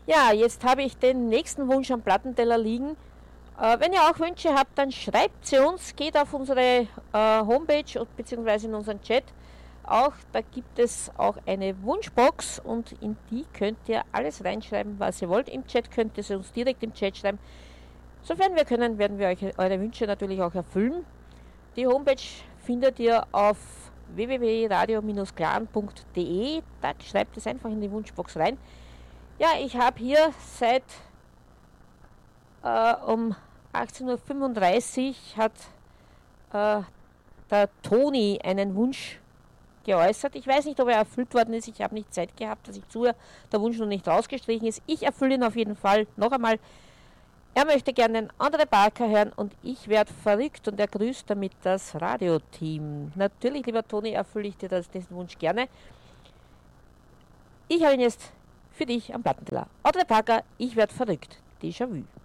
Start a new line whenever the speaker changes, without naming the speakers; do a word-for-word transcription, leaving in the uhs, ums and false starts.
Ja, jetzt habe ich den nächsten Wunsch am Plattenteller liegen. Äh, wenn ihr auch Wünsche habt, dann schreibt sie uns, geht auf unsere äh, Homepage und beziehungsweise in unseren Chat. Auch da gibt es auch eine Wunschbox und in die könnt ihr alles reinschreiben, was ihr wollt. Im Chat könnt ihr uns direkt im Chat schreiben. Sofern wir können, werden wir euch eure Wünsche natürlich auch erfüllen. Die Homepage findet ihr auf w w w punkt radio clan punkt d e. Da schreibt es einfach in die Wunschbox rein. Ja, ich habe hier seit äh, um achtzehn Uhr fünfunddreißig hat äh, der Toni einen Wunsch geäußert. Ich weiß nicht, ob er erfüllt worden ist. Ich habe nicht Zeit gehabt, dass ich zuhöre. Der Wunsch noch nicht rausgestrichen ist. Ich erfülle ihn auf jeden Fall noch einmal. Er möchte gerne einen Andre Parker hören und ich werde verrückt und er grüßt damit das Radioteam. Natürlich, lieber Toni, erfülle ich dir das, diesen Wunsch gerne. Ich habe ihn jetzt für dich am Plattenteller. Andre Parker, ich werde verrückt. Déjà vu.